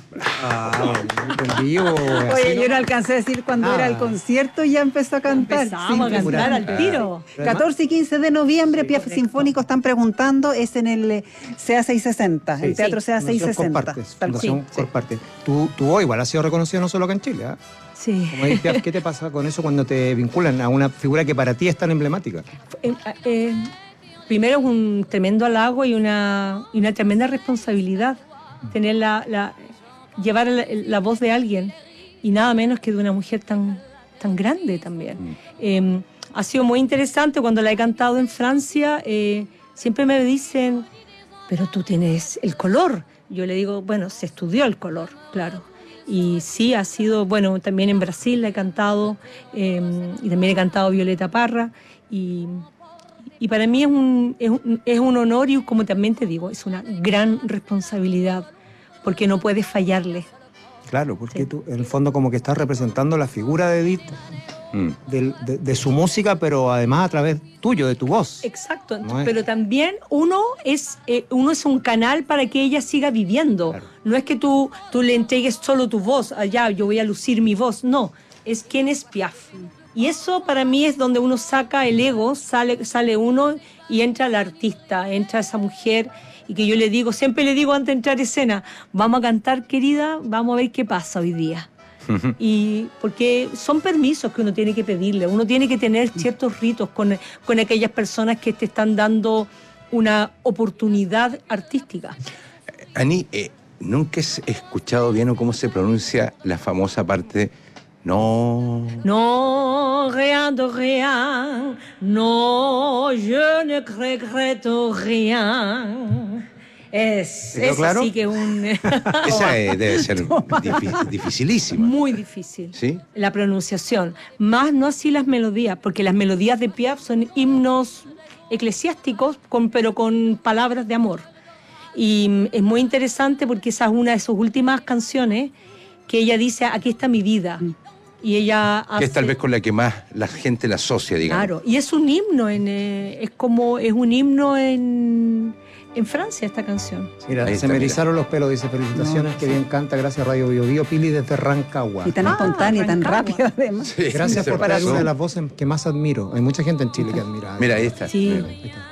En vivo. Oye, yo no alcancé a decir cuando era el concierto y ya empezó a cantar. Empezamos a cantar al tiro. 14 y 15 de noviembre, Piaf Sinfónico están preguntando, es en el CA 660, el Teatro CA 660. Fundación Corparte. Tu voz igual ha sido reconocido no solo acá en Chile, ¿eh? Sí. Como dice Piaf, ¿qué te pasa con eso cuando te vinculan a una figura que para ti es tan emblemática? Primero es un tremendo halago y una tremenda responsabilidad tener llevar la voz de alguien y nada menos que de una mujer tan grande también. Ha sido muy interesante cuando la he cantado en Francia. Siempre me dicen, pero tú tienes el color. Yo le digo, bueno, se estudió el color, claro. Y sí, ha sido, bueno, también en Brasil la he cantado y también he cantado Violeta Parra y para mí es un honor y, como también te digo, es una gran responsabilidad porque no puedes fallarle. Claro, porque tú en el fondo como que estás representando la figura de Edith, de su música, pero además a través tuyo, de tu voz. Exacto, ¿no? Pero también uno es un canal para que ella siga viviendo. Claro. No es que tú le entregues solo tu voz, allá yo voy a lucir mi voz, no, es quién es Piaf. Y eso para mí es donde uno saca el ego, sale uno y entra el artista, entra esa mujer. Y que yo siempre le digo antes de entrar a escena, vamos a cantar, querida, vamos a ver qué pasa hoy día. Y porque son permisos que uno tiene que pedirle, uno tiene que tener ciertos ritos con aquellas personas que te están dando una oportunidad artística. Ani, nunca he escuchado bien o cómo se pronuncia la famosa parte no. No, rien de rien, no, je ne regrette rien. Es claro? Así que Esa debe ser dificilísima. Muy difícil. ¿Sí? La pronunciación. Más no así las melodías, porque las melodías de Piaf son himnos eclesiásticos, pero con palabras de amor. Y es muy interesante porque esa es una de sus últimas canciones que ella dice, aquí está mi vida. Y ella hace... Que es tal vez con la que más la gente la asocia, digamos. Claro, y es un himno, es un himno en Francia esta canción. Mira, se me erizaron los pelos, dice, felicitaciones, que bien canta, gracias Radio Bio Bio, Pili desde Rancagua. Y tan espontánea, tan rápida además. Sí, gracias por traer una de las voces que más admiro. Hay mucha gente en Chile que admira. Mira, ahí está. Sí. Ahí está.